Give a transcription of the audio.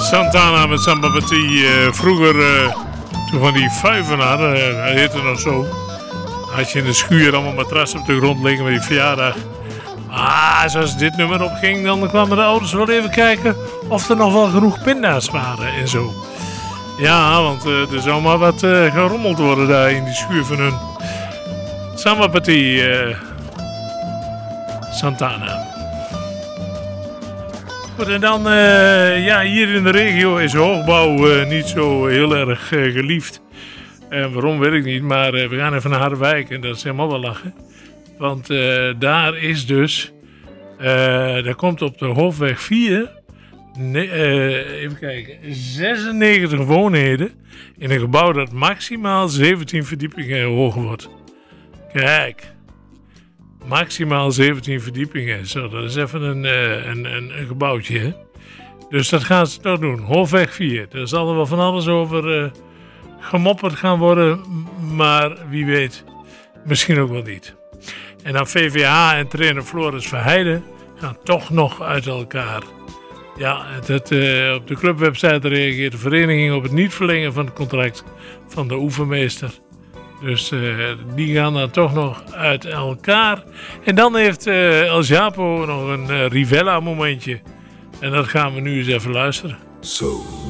Santana met Samba Battie. Vroeger, toen van die vuiven hadden, dat heette nog zo. Had je in de schuur allemaal matrassen op de grond liggen met die verjaardag. Zoals dit nummer opging, dan kwamen de ouders wel even kijken of er nog wel genoeg pinda's waren en zo. Ja, want er zou maar wat gerommeld worden daar in die schuur van hun. Samba Battie, Santana. Goed, en dan, hier in de regio is hoogbouw niet zo heel erg geliefd. En waarom weet ik niet, maar we gaan even naar Harderwijk en dat is helemaal wel lachen. Want daar is dus, daar komt op de Hoofdweg 4, even kijken, 96 woonheden in een gebouw dat maximaal 17 verdiepingen hoog wordt. Kijk, maximaal 17 verdiepingen. Zo, dat is even een gebouwtje, hè? Dus dat gaan ze toch doen. Hoofdweg 4. Daar zal er wel van alles over gemopperd gaan worden. Maar wie weet, misschien ook wel niet. En dan VVH en trainer Floris Verheijden gaan toch nog uit elkaar. Ja, op de clubwebsite reageert de vereniging op het niet verlengen van het contract van de oefenmeester. Dus die gaan dan toch nog uit elkaar. En dan heeft El Japo nog een Rivella momentje. En dat gaan we nu eens even luisteren. Zo.